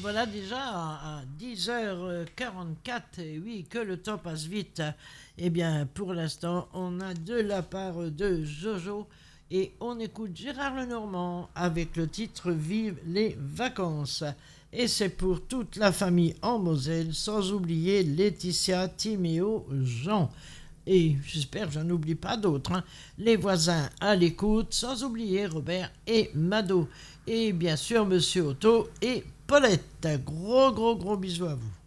voilà déjà à 10h44, et oui, que le temps passe vite. Eh bien, pour l'instant, on a de la part de Jojo et on écoute Gérard Lenormand avec le titre Vive les vacances. Et c'est pour toute la famille en Moselle, sans oublier Laetitia, Timéo, Jean. Et j'espère que je n'oublie pas d'autres, hein. Les voisins à l'écoute, sans oublier Robert et Mado. Et bien sûr, Monsieur Otto et Paulette. Gros bisous à vous.